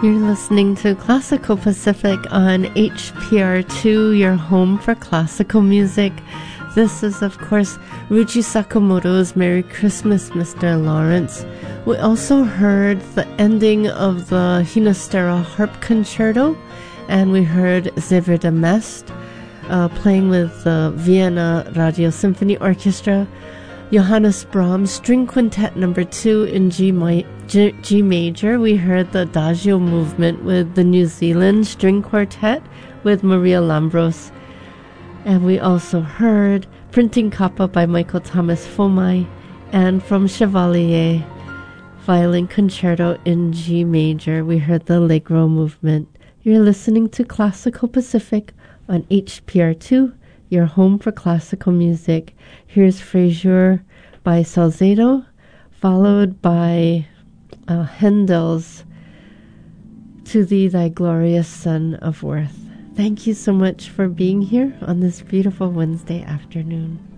You're listening to Classical Pacific on HPR2, your home for classical music. This is, of course, Ruchi Sakamoto's Merry Christmas, Mr. Lawrence. We also heard the ending of the Hinastera Harp Concerto, and we heard Xavier de Mest playing with the Vienna Radio Symphony Orchestra, Johannes Brahms String Quintet No. 2 in G major. We heard the Adagio movement with the New Zealand String Quartet with Maria Lambros. And we also heard Printing Kappa by Michael Thomas Fomai, and from Chevalier, Violin Concerto in G major, we heard the Allegro movement. You're listening to Classical Pacific on HPR2, your home for classical music. Here's Frazier by Salcedo, followed by Handel's To Thee, Thy Glorious Son of Worth. Thank you so much for being here on this beautiful Wednesday afternoon.